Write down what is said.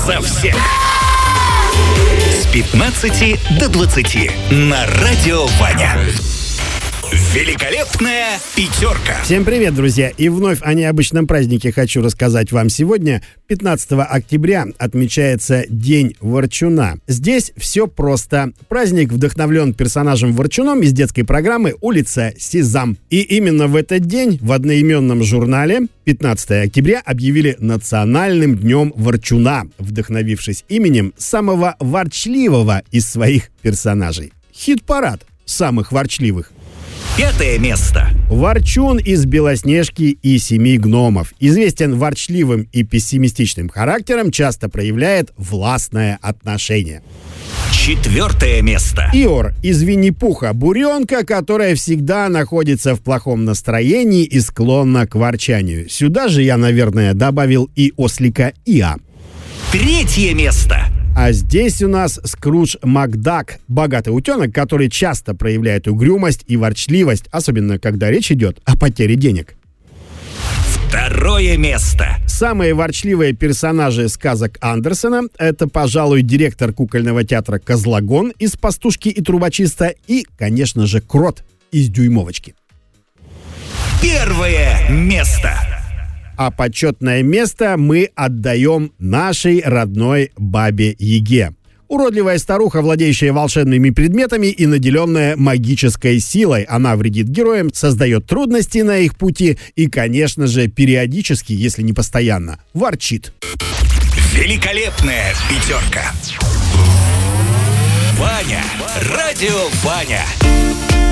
за всех. С 15 до 20 на Радио Ваня. Великолепная пятерка. Всем привет, друзья! И вновь о необычном празднике хочу рассказать вам сегодня. 15 октября отмечается День Ворчуна. Здесь все просто. Праздник вдохновлен персонажем Ворчуном из детской программы «Улица Сезам». И именно в этот день в одноименном журнале 15 октября объявили Национальным днем Ворчуна, вдохновившись именем самого ворчливого из своих персонажей. Хит-парад самых ворчливых. 5 место. Ворчун из «Белоснежки и семи гномов». Известен ворчливым и пессимистичным характером, часто проявляет властное отношение. 4 место. Иор из «Винни-Пуха» — буренка, которая всегда находится в плохом настроении и склонна к ворчанию. Сюда же я, наверное, добавил и ослика Иа. 3 место. А здесь у нас Скрудж Макдак, богатый утенок, который часто проявляет угрюмость и ворчливость, особенно когда речь идет о потере денег. 2 место. Самые ворчливые персонажи сказок Андерсена — это, пожалуй, директор кукольного театра Козлогон из «Пастушки и трубочиста» и, конечно же, Крот из «Дюймовочки». 1 место. А почетное место мы отдаем нашей родной Бабе Яге. Уродливая старуха, владеющая волшебными предметами и наделенная магической силой. Она вредит героям, создает трудности на их пути и, конечно же, периодически, если не постоянно, ворчит. Великолепная пятерка. Ваня. Радио Ваня.